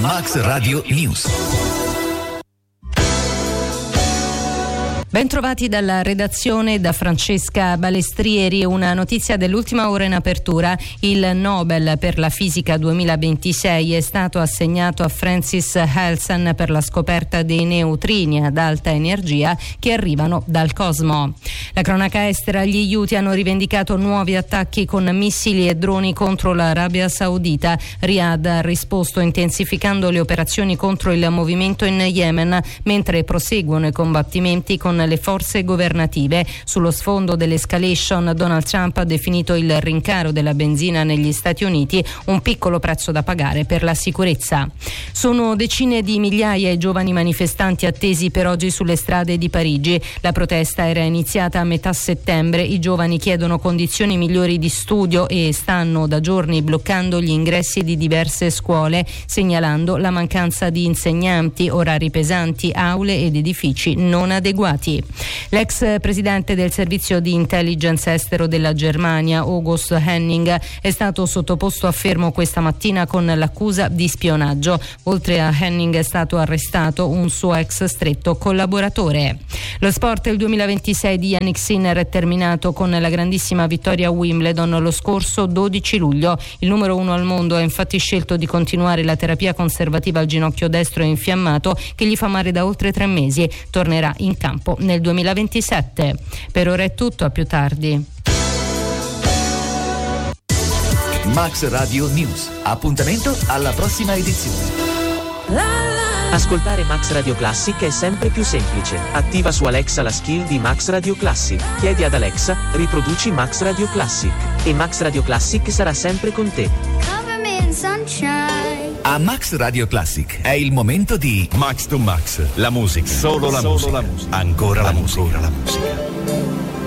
Max Radio News. Bentrovati dalla redazione, da Francesca Balestrieri. Una notizia dell'ultima ora in apertura: il Nobel per la fisica 2026 è stato assegnato a Francis Halsan per la scoperta dei neutrini ad alta energia che arrivano dal cosmo. La cronaca estera: gli Houthi hanno rivendicato nuovi attacchi con missili e droni contro l'Arabia Saudita. Riyadh ha risposto intensificando le operazioni contro il movimento in Yemen, mentre proseguono i combattimenti con le forze governative. Sullo sfondo dell'escalation, Donald Trump ha definito il rincaro della benzina negli Stati Uniti un piccolo prezzo da pagare per la sicurezza. Sono decine di migliaia i giovani manifestanti attesi per oggi sulle strade di Parigi. La protesta era iniziata a metà settembre. I giovani chiedono condizioni migliori di studio e stanno da giorni bloccando gli ingressi di diverse scuole, segnalando la mancanza di insegnanti, orari pesanti, aule ed edifici non adeguati. L'ex presidente del servizio di intelligence estero della Germania, August Henning, è stato sottoposto a fermo questa mattina con l'accusa di spionaggio. Oltre a Henning è stato arrestato un suo ex stretto collaboratore. Lo sport: il 2026 di Jannik Sinner è terminato con la grandissima vittoria a Wimbledon lo scorso 12 luglio. Il numero 1 al mondo ha infatti scelto di continuare la terapia conservativa al ginocchio destro infiammato che gli fa male da oltre 3 mesi. Tornerà in campo nel 2027. Per ora è tutto, a più tardi. Max Radio News. Appuntamento alla prossima edizione. Ascoltare Max Radio Classic è sempre più semplice. Attiva su Alexa la skill di Max Radio Classic. Chiedi ad Alexa, riproduci Max Radio Classic. E Max Radio Classic sarà sempre con te. A Max Radio Classic è il momento di Max to Max, la musica, solo la musica, ancora la musica.